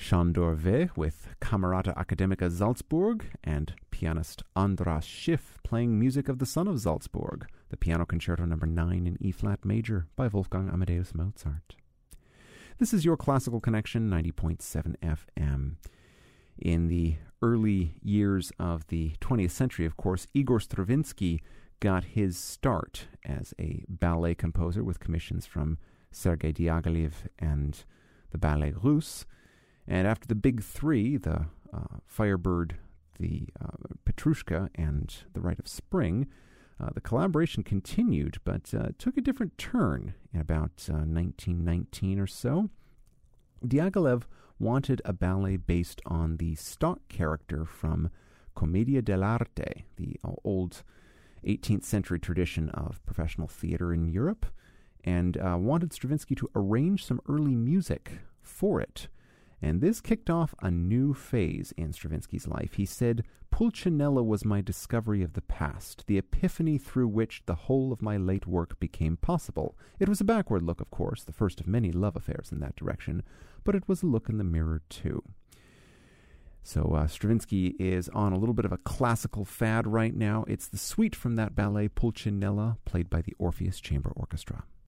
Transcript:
Sándor Weah with Camerata Academica Salzburg, and pianist András Schiff playing music of the son of Salzburg, the Piano Concerto No. 9 in E-flat major by Wolfgang Amadeus Mozart. This is your Classical Connection, 90.7 FM. In the early years of the 20th century, of course, Igor Stravinsky got his start as a ballet composer with commissions from Sergei Diaghilev and the Ballet Russe. And after the big three, the Firebird, the Petrushka, and the Rite of Spring, the collaboration continued, but took a different turn in about 1919 or so. Diaghilev wanted a ballet based on the stock character from Commedia dell'arte, the old 18th century tradition of professional theater in Europe, and wanted Stravinsky to arrange some early music for it. And this kicked off a new phase in Stravinsky's life. He said, "Pulcinella was my discovery of the past, the epiphany through which the whole of my late work became possible. It was a backward look, of course, the first of many love affairs in that direction, but it was a look in the mirror, too." So Stravinsky is on a little bit of a classical fad right now. It's the suite from that ballet, Pulcinella, played by the Orpheus Chamber Orchestra.